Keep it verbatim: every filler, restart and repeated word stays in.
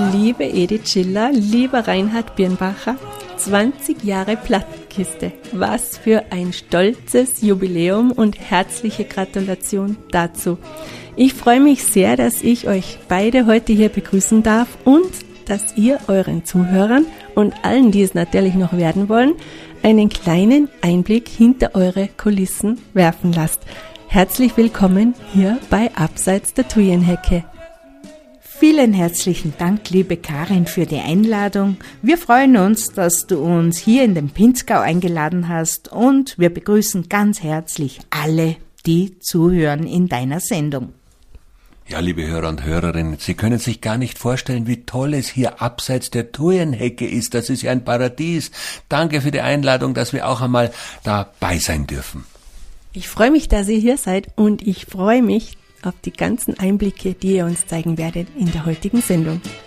liebe Edith Schiller, lieber Reinhard Birnbacher, zwanzig Jahre Plattenkiste. Was für ein stolzes Jubiläum und herzliche Gratulation dazu. Ich freue mich sehr, dass ich euch beide heute hier begrüßen darf und dass ihr euren Zuhörern und allen, die es natürlich noch werden wollen, einen kleinen Einblick hinter eure Kulissen werfen lasst. Herzlich willkommen hier bei Abseits der Thujenhecke. Vielen herzlichen Dank, liebe Karin, für die Einladung. Wir freuen uns, dass du uns hier in den Pinzgau eingeladen hast und wir begrüßen ganz herzlich alle, die zuhören in deiner Sendung. Ja, liebe Hörer und Hörerinnen, Sie können sich gar nicht vorstellen, wie toll es hier abseits der Thujenhecke ist. Das ist ja ein Paradies. Danke für die Einladung, dass wir auch einmal dabei sein dürfen. Ich freue mich, dass ihr hier seid und ich freue mich auf die ganzen Einblicke, die ihr uns zeigen werdet in der heutigen Sendung.